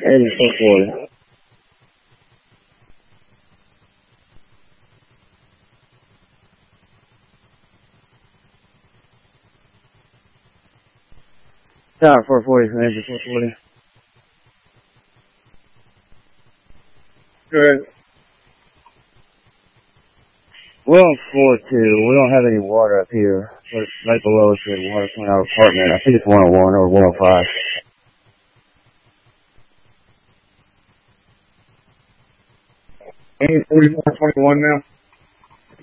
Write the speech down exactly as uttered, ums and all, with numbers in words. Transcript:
eighty-four forty. Tower four forty for engine four forty. Good. Well, four two. We don't have any water up here. But right below us, there's water coming out of our apartment. I think it's one oh one or one oh five. Any forty-four twenty-one now?